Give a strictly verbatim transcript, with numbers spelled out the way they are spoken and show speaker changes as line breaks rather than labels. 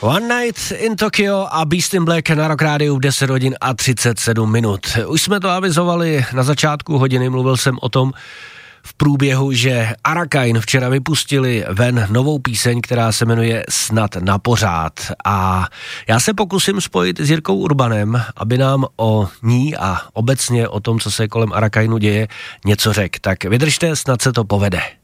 One Night in Tokyo a Beast in Black na Rock Rádiu v deset hodin a třicet sedm minut. Už jsme to avizovali na začátku hodiny, mluvil jsem o tom v průběhu, že Arakain včera vypustili ven novou píseň, která se jmenuje Snad na pořád. A já se pokusím spojit s Jirkou Urbanem, aby nám o ní a obecně o tom, co se kolem Arakainu děje, něco řekl. Tak vydržte, snad se to povede.